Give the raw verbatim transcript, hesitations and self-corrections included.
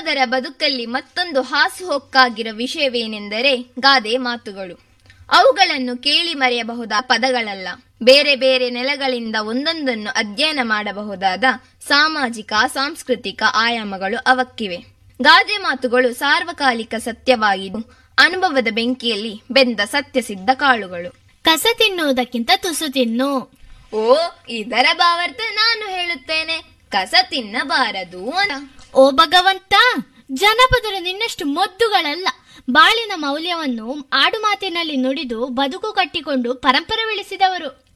ಮಾನವರ ಬದುಕಲ್ಲಿ ಮತ್ತೊಂದು ಹಾಸುಹೊಕ್ಕಾಗಿರೋ ವಿಷಯವೇನೆಂದರೆ ಗಾದೆ ಮಾತುಗಳು. ಅವುಗಳನ್ನು ಕೇಳಿ ಮರೆಯಬಹುದಾದ ಪದಗಳಲ್ಲ, ಬೇರೆ ಬೇರೆ ನೆಲೆಗಳಿಂದ ಒಂದೊಂದನ್ನು ಅಧ್ಯಯನ ಮಾಡಬಹುದಾದ ಸಾಮಾಜಿಕ ಸಾಂಸ್ಕೃತಿಕ ಆಯಾಮಗಳು ಅವಕ್ಕಿವೆ. ಗಾದೆ ಮಾತುಗಳು ಸಾರ್ವಕಾಲಿಕ ಸತ್ಯವಾಗಿದ್ದು ಅನುಭವದ ಬೆಂಕಿಯಲ್ಲಿ ಬೆಂದ ಸತ್ಯಸಿದ್ಧ ಕಾಳುಗಳು. ಕಸ ತಿನ್ನುವುದಕ್ಕಿಂತ ತುಸು ತಿನ್ನು. ಓ, ಇದರ ಭಾವಾರ್ಥ ನಾನು ಹೇಳುತ್ತೇನೆ, ಕಸ ತಿನ್ನಬಾರದು ಅಂತ. ಓ ಭಗವಂತ, ಜನಪದರು ನಿನ್ನಷ್ಟು ಮೊದ್ದುಗಳಲ್ಲ. ಬಾಳಿನ ಮೌಲ್ಯವನ್ನು ಆಡುಮಾತಿನಲ್ಲಿ ನುಡಿದು ಬದುಕು ಕಟ್ಟಿಕೊಂಡು ಪರಂಪರೆ ಬೆಳೆಸಿದವರು.